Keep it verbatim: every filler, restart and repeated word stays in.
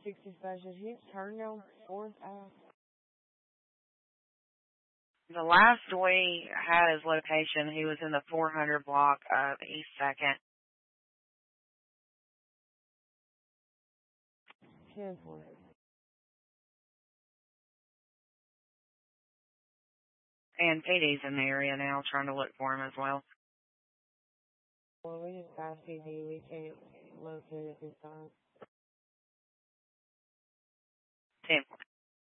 sixty-five says he's turned on fourth out. The last we had his location, he was in the four hundred block of East second. ten twenty. And P D's in the area now, trying to look for him as well. Well, we just got P D. We can't locate it this time. ten